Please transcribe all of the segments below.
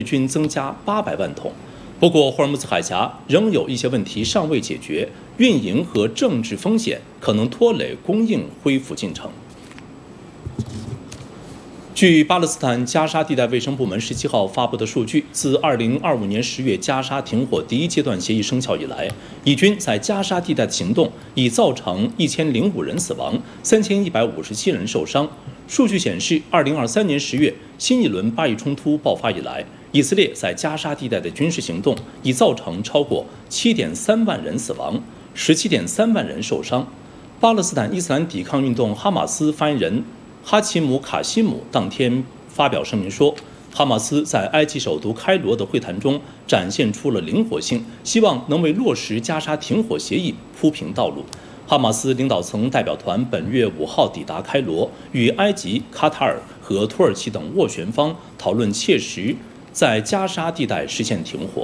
均增加800万桶。不过，霍尔木兹海峡仍有一些问题尚未解决，运营和政治风险可能拖累供应恢复进程。据巴勒斯坦加沙地带卫生部门17号发布的数据，自2025年10月加沙停火第一阶段协议生效以来，以军在加沙地带的行动已造成1005人死亡，3157人受伤。数据显示，2023年10月新一轮巴以冲突爆发以来，以色列在加沙地带的军事行动已造成超过7.3万人死亡，17.3万人受伤。巴勒斯坦伊斯兰抵抗运动哈马斯发言人哈奇姆·卡西姆当天发表声明说，哈马斯在埃及首都开罗的会谈中展现出了灵活性，希望能为落实加沙停火协议铺平道路。哈马斯领导层代表团本月5号抵达开罗，与埃及、卡塔尔和土耳其等斡旋方讨论切实在加沙地带实现停火。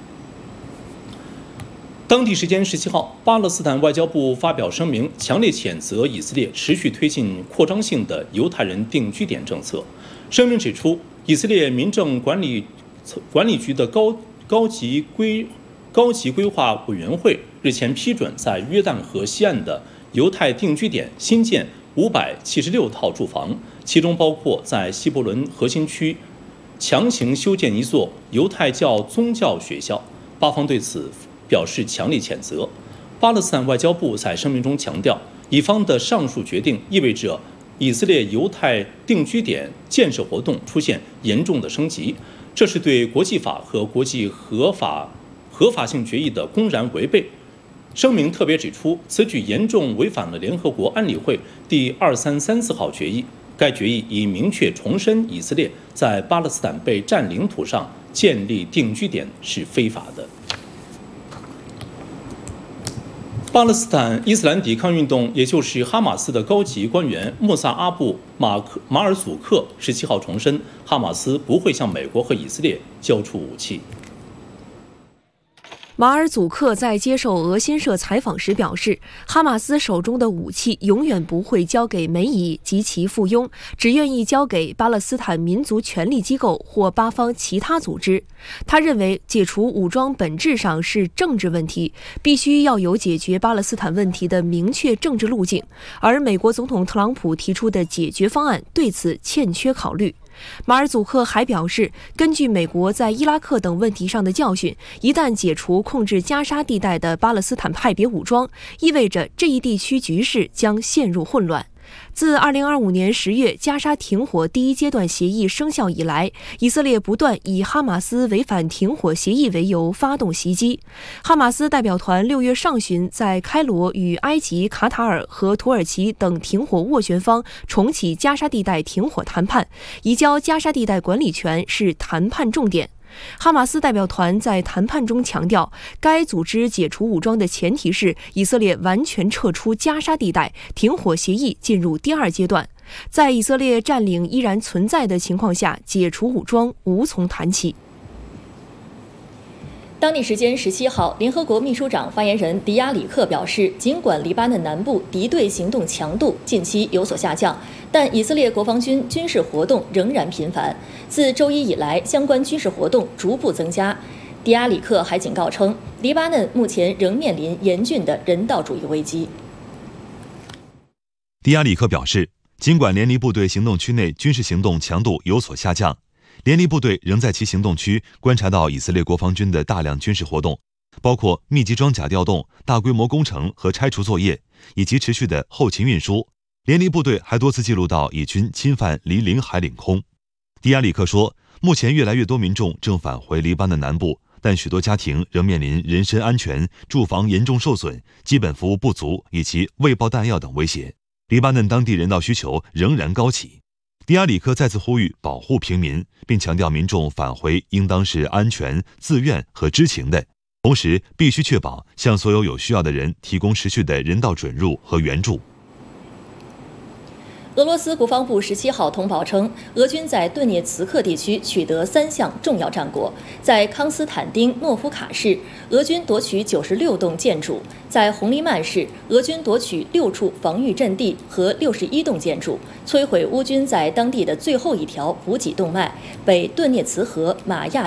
当地时间17号，巴勒斯坦外交部发表声明，强烈谴责以色列持续推进扩张性的犹太人定居点政策。声明指出，以色列民政管理局的高级规划委员会日前批准在约旦河西岸的犹太定居点新建576套住房，其中包括在希伯伦核心区强行修建一座犹太教宗教学校。巴方对此表示强烈谴责。巴勒斯坦外交部在声明中强调，以方的上述决定意味着以色列犹太定居点建设活动出现严重的升级，这是对国际法和国际合法性决议的公然违背。声明特别指出，此举严重违反了联合国安理会第2334号决议。该决议已明确重申，以色列在巴勒斯坦被占领土上建立定居点是非法的。巴勒斯坦伊斯兰抵抗运动，也就是哈马斯的高级官员穆萨阿布·马尔祖克17号重申，哈马斯不会向美国和以色列交出武器。 马尔祖克在接受俄新社采访时表示，哈马斯手中的武器永远不会交给美以及其附庸，只愿意交给巴勒斯坦民族权力机构或巴方其他组织。他认为，解除武装本质上是政治问题，必须要有解决巴勒斯坦问题的明确政治路径，而美国总统特朗普提出的解决方案对此欠缺考虑。马尔祖克还表示，根据美国在伊拉克等问题上的教训，一旦解除控制加沙地带的巴勒斯坦派别武装，意味着这一地区局势将陷入混乱。自2025年10月加沙停火第一阶段协议生效以来，以色列不断以哈马斯违反停火协议为由发动袭击。哈马斯代表团6月上旬在开罗与埃及、卡塔尔和土耳其等停火斡旋方重启加沙地带停火谈判，移交加沙地带管理权是谈判重点。哈马斯代表团在谈判中强调，该组织解除武装的前提是以色列完全撤出加沙地带，停火协议进入第二阶段。在以色列占领依然存在的情况下，解除武装无从谈起。 当地时间17号，联合国秘书长发言人迪亚里克表示，尽管黎巴嫩南部敌对行动强度近期有所下降，但以色列国防军军事活动仍然频繁。自周一以来，相关军事活动逐步增加。迪亚里克还警告称，黎巴嫩目前仍面临严峻的人道主义危机。 迪亚里克表示，尽管联黎部队行动区内军事行动强度有所下降，联黎部队仍在其行动区观察到以色列国防军的大量军事活动，包括密集装甲调动、大规模工程和拆除作业，以及持续的后勤运输。联黎部队还多次记录到以军侵犯黎领海领空。迪亚里克说，目前越来越多民众正返回黎巴嫩南部，但许多家庭仍面临人身安全、住房严重受损、基本服务不足以及喂饱弹药等威胁。黎巴嫩当地人道需求仍然高企。迪亚里克再次呼吁保护平民，并强调民众返回应当是安全、自愿和知情的，同时必须确保向所有有需要的人提供持续的人道准入和援助。 俄罗斯国防部17号通报称，俄军在顿涅茨克地区取得3项重要战果。在康斯坦丁诺夫卡市，俄军夺取96栋建筑；在红利曼市，俄军夺取6处防御阵地和61栋建筑，摧毁乌军在当地的最后一条补给动脉——北顿涅茨河马亚